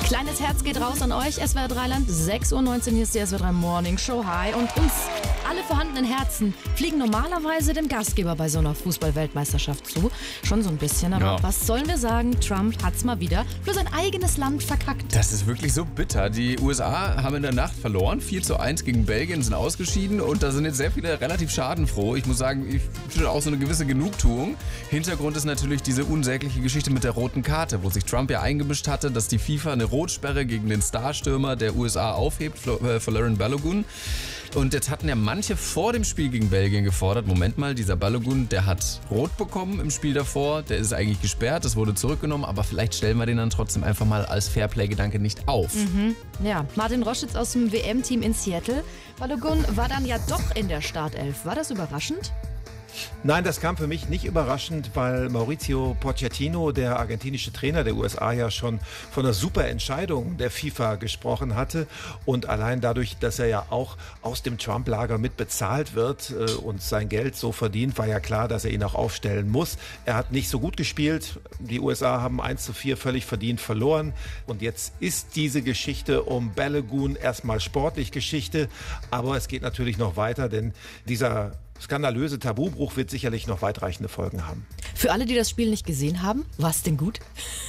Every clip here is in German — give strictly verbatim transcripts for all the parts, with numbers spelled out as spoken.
Kleines Herz geht raus an euch, S W R drei Land. sechs Uhr neunzehn, hier ist die S W R drei Morning Show. Hi. Und uns, alle vorhandenen Herzen, fliegen normalerweise dem Gastgeber bei so einer Fußball-Weltmeisterschaft zu. Schon so ein bisschen, aber Ja. was sollen wir sagen? Trump hat's mal wieder für sein eigenes Land verkackt. Das ist wirklich so bitter. Die U S A haben in der Nacht verloren, vier zu eins gegen Belgien, sind ausgeschieden und da sind jetzt sehr viele relativ schadenfroh. Ich muss sagen, ich finde auch so eine gewisse Genugtuung. Hintergrund ist natürlich diese unsägliche Geschichte mit der roten Karte, wo sich Trump ja eingemischt hatte, dass die FIFA eine Rotsperre gegen den Starstürmer der U S A aufhebt, Folarin Balogun. Und jetzt hatten ja manche vor dem Spiel gegen Belgien gefordert, Moment mal, dieser Balogun, der hat rot bekommen im Spiel davor, der ist eigentlich gesperrt, das wurde zurückgenommen, aber vielleicht stellen wir den dann trotzdem einfach mal als Fairplay-Gedanke nicht auf. Mhm. Ja, Martin Roschitz aus dem W M-Team in Seattle. Balogun war dann ja doch in der Startelf. War das überraschend? Nein, das kam für mich nicht überraschend, weil Mauricio Pochettino, der argentinische Trainer der U S A, ja schon von einer super Entscheidung der FIFA gesprochen hatte. Und allein dadurch, dass er ja auch aus dem Trump-Lager mit bezahlt wird äh, und sein Geld so verdient, war ja klar, dass er ihn auch aufstellen muss. Er hat nicht so gut gespielt. Die U S A haben eins zu vier völlig verdient verloren. Und jetzt ist diese Geschichte um Balogun erstmal sportlich Geschichte. Aber es geht natürlich noch weiter, denn dieser skandalöse Tabubruch wird sicherlich noch weitreichende Folgen haben. Für alle, die das Spiel nicht gesehen haben, war's denn gut?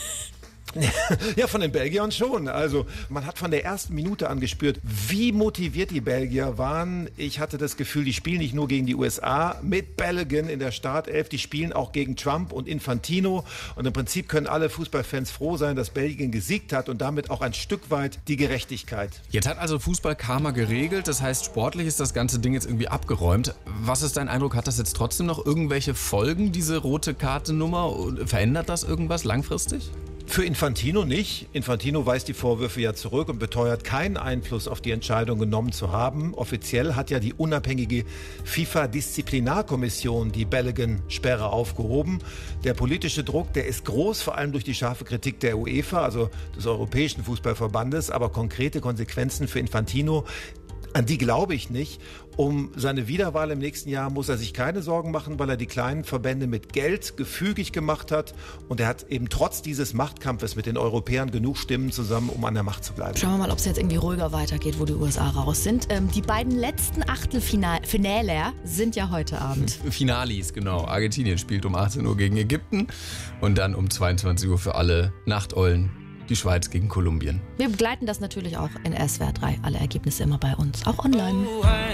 Ja, von den Belgiern schon. Also man hat von der ersten Minute an gespürt, wie motiviert die Belgier waren. Ich hatte das Gefühl, die spielen nicht nur gegen die U S A mit Balogun in der Startelf, die spielen auch gegen Trump und Infantino. Und im Prinzip können alle Fußballfans froh sein, dass Belgien gesiegt hat und damit auch ein Stück weit die Gerechtigkeit. Jetzt hat also Fußball-Karma geregelt, das heißt, sportlich ist das ganze Ding jetzt irgendwie abgeräumt. Was ist dein Eindruck, hat das jetzt trotzdem noch irgendwelche Folgen, diese rote Karte-Nummer? Verändert das irgendwas langfristig? Für Infantino nicht. Infantino weist die Vorwürfe ja zurück und beteuert, keinen Einfluss auf die Entscheidung genommen zu haben. Offiziell hat ja die unabhängige FIFA-Disziplinarkommission die Balogun-Sperre aufgehoben. Der politische Druck, der ist groß, vor allem durch die scharfe Kritik der UEFA, also des Europäischen Fußballverbandes, aber konkrete Konsequenzen für Infantino, an die glaube ich nicht. Um seine Wiederwahl im nächsten Jahr muss er sich keine Sorgen machen, weil er die kleinen Verbände mit Geld gefügig gemacht hat. Und er hat eben trotz dieses Machtkampfes mit den Europäern genug Stimmen zusammen, um an der Macht zu bleiben. Schauen wir mal, ob es jetzt irgendwie ruhiger weitergeht, wo die U S A raus sind. Ähm, die beiden letzten Achtelfinale sind ja heute Abend. Finalis, genau. Argentinien spielt um achtzehn Uhr gegen Ägypten und dann um zweiundzwanzig Uhr für alle Nachteulen die Schweiz gegen Kolumbien. Wir begleiten das natürlich auch in S W R drei. Alle Ergebnisse immer bei uns, auch online.